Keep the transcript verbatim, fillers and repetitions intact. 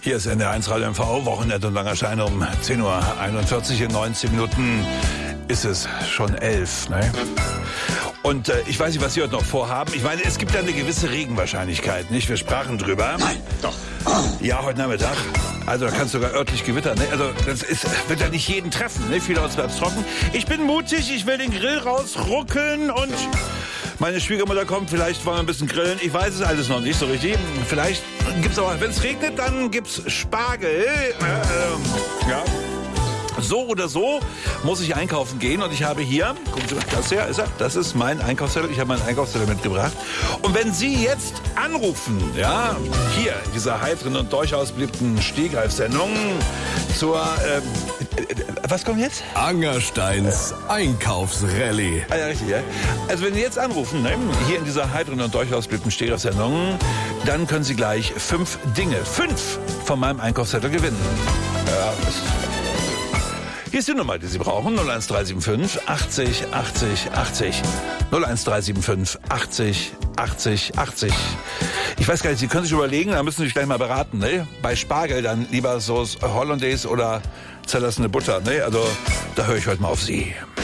Hier ist N D R eins Radio M V, Wochenende und langer Schein um zehn Uhr einundvierzig. In neunzehn Minuten ist es schon elf. Ne? Und äh, ich weiß nicht, was Sie heute noch vorhaben. Ich meine, es gibt ja eine gewisse Regenwahrscheinlichkeit, nicht? Wir sprachen drüber. Nein, doch. Ja, heute Nachmittag. Also da kann es sogar örtlich gewittern. Ne? Also das ist, wird ja nicht jeden treffen. Ne? Vielerorts bleibt es trocken. Ich bin mutig, ich will den Grill rausruckeln und meine Schwiegermutter kommt. Vielleicht wollen wir ein bisschen grillen. Ich weiß es alles noch nicht so richtig. Vielleicht gibt's aber, wenn es regnet, dann gibt's Spargel. Äh, äh, ja. So oder so muss ich einkaufen gehen und ich habe hier, gucken Sie mal, das hier ist er, das ist mein Einkaufszettel, ich habe meinen Einkaufszettel mitgebracht. Und wenn Sie jetzt anrufen, ja, hier in dieser heiteren und durchaus beliebten Stehgreifsendung zur, ähm, äh, was kommt jetzt? Angersteins Einkaufsrallye. Ah ja, richtig, ja. Also wenn Sie jetzt anrufen, ne, hier in dieser heiteren und durchaus beliebten Stehgreifsendung, dann können Sie gleich fünf Dinge, fünf von meinem Einkaufszettel gewinnen. Ja, das ist Hier ist die Nummer, die Sie brauchen, null eins drei sieben fünf achtzig achtzig achtzig. null eins drei sieben fünf achtzig achtzig achtzig. Ich weiß gar nicht, Sie können sich überlegen, da müssen Sie sich gleich mal beraten, ne? Bei Spargel dann lieber Sauce Hollandaise oder zerlassene Butter, ne? Also, da höre ich heute mal auf Sie.